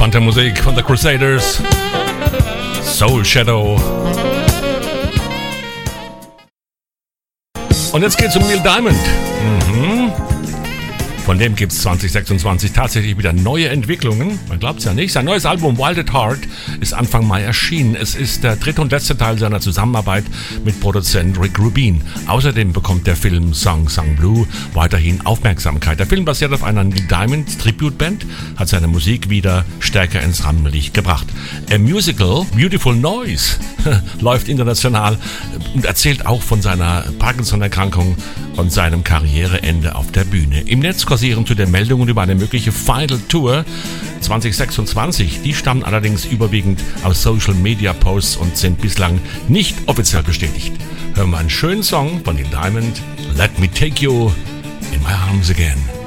Entspannte Musik von The Crusaders, Soul Shadow. Und jetzt geht's um Neil Diamond. Von dem gibt es 2026 tatsächlich wieder neue Entwicklungen. Man glaubt es ja nicht. Sein neues Album Wild at Heart ist Anfang Mai erschienen. Es ist der dritte und letzte Teil seiner Zusammenarbeit mit Produzent Rick Rubin. Außerdem bekommt der Film Song Song Blue weiterhin Aufmerksamkeit. Der Film basiert auf einer Neil Diamond Tribute-Band, hat seine Musik wieder stärker ins Rampenlicht gebracht. A Musical, Beautiful Noise, läuft international und erzählt auch von seiner Parkinson-Erkrankung und seinem Karriereende auf der Bühne. Im Netz kursieren zu den Meldungen über eine mögliche Final Tour 2026. Die stammen allerdings überwiegend aus Social Media Posts und sind bislang nicht offiziell bestätigt. Hören wir einen schönen Song von Neil Diamond, Let Me Take You in My Arms Again.